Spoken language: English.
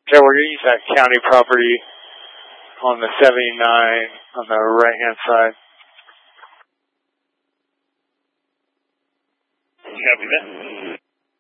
Okay, we're going to use that county property on the 79 on the right-hand side. Copy that.